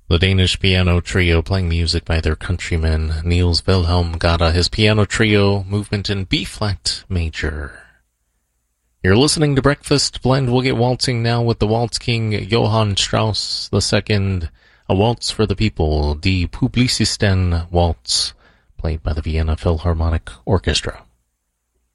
The Danish piano trio playing music by their countryman Niels Wilhelm Gade, his piano trio movement in B-flat major. You're listening to Breakfast Blend. We'll get waltzing now with the waltz king Johann Strauss II, a waltz for the people, Die Publicisten Waltz, played by the Vienna Philharmonic Orchestra.